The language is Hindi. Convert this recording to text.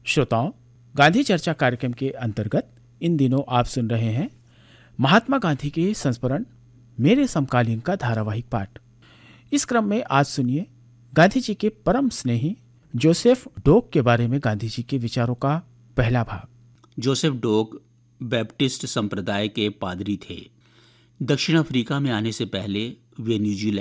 श्रोताओं, गांधी चर्चा कार्यक्रम के अंतर्गत इन दिनों आप सुन रहे हैं महात्मा गांधी के संस्मरण मेरे समकालीन का धारावाहिक पाठ। इस क्रम में आज सुनिए गांधी जी के परम स्नेही जोसेफ डोक के बारे में गांधी जी के विचारों का पहला भाग। जोसेफ डोक बैप्टिस्ट संप्रदाय के पादरी थे। दक्षिण अफ्रीका में आने से पहले वे न्यूजीलैंड